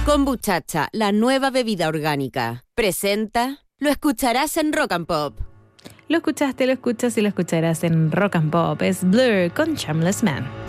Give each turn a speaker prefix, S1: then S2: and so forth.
S1: Kombuchacha, la nueva bebida orgánica. Presenta, lo escucharás en Rock and Pop.
S2: Lo escuchaste, lo escuchas y lo escucharás en Rock and Pop. Es Blur con Charmless Man.